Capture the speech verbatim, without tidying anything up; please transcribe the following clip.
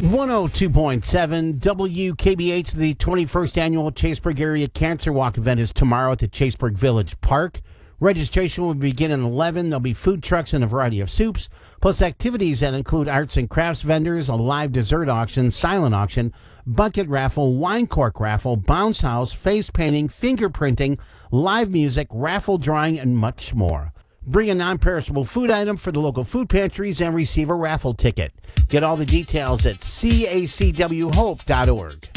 one oh two point seven W K B H. The twenty-first annual Chaseburg Area Cancer Walk event is tomorrow at the Chaseburg Village Park. Registration will begin at eleven. There'll be food trucks and a variety of soups, plus activities that include arts and crafts vendors, a live dessert auction, silent auction, bucket raffle, wine cork raffle, bounce house, face painting, fingerprinting, live music, raffle drawing, and much more. Bring a non-perishable food item for the local food pantries and receive a raffle ticket. Get all the details at C A C W hope dot org.